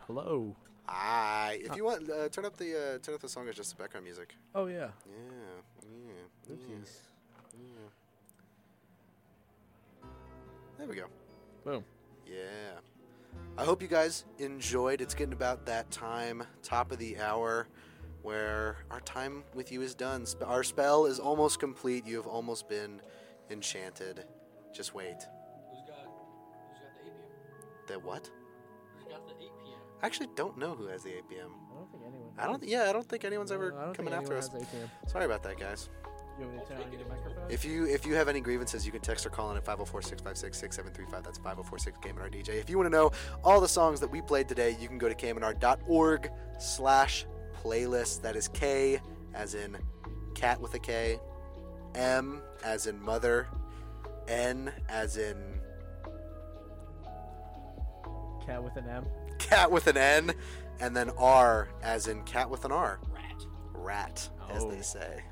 Hello. If you want, turn up the song as just background music. Oh yeah. Yeah. Oopsies. Yeah. There we go. Boom. Yeah. I hope you guys enjoyed. It's getting about that time, top of the hour, where our time with you is done. Our spell is almost complete. You have almost been enchanted. Just wait. Who's got the 8 p.m.? The what? Who's got the 8 p.m.? I actually don't know who has the 8 p.m. I don't think anyone. I don't think anyone's ever I don't coming think after us. anyone has ATM. Sorry about that, guys. You want me to turn on your microphone? If you have any grievances, you can text or call in at 504-656-6735. That's 504-6-KMNR-DJ. If you want to know all the songs that we played today, you can go to KMNR.org/playlist. That is K as in cat with a K, M as in mother, N as in Cat with an M. cat with an N, and then R as in cat with an R. Rat. As Oh. they say.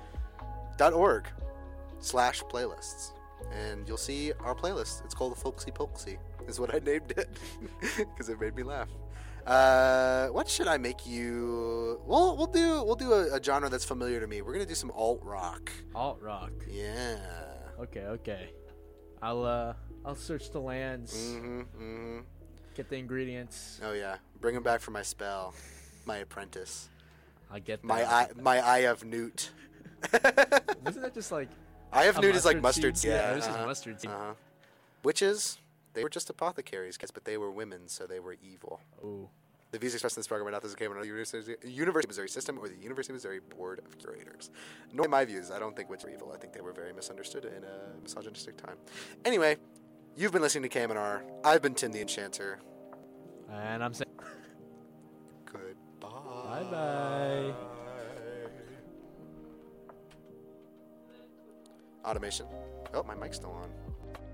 .org/playlists. And you'll see our playlist. It's called the Folksy Polksy, is what I named it, because it made me laugh. What should I make you? Well, we'll do a genre that's familiar to me. We're gonna do some alt rock. Alt rock. Yeah. Okay. I'll search the lands. Get the ingredients. Oh yeah. Bring him back for my spell, my apprentice, I'll get my that. eye of Newt. Wasn't that just like Eye of a Newt is like mustard seed? seed. Yeah, this is mustard seed. Witches, they were just apothecaries, guys, but they were women, so they were evil. Oh. The views expressed in this program are not those of the University of Missouri System or the University of Missouri Board of Curators. Nor my views. I don't think witches were evil. I think they were very misunderstood in a misogynistic time. Anyway, you've been listening to KMNR. I've been Tim the Enchanter. And I'm saying Goodbye. bye. Automation. Oh, my mic's still on.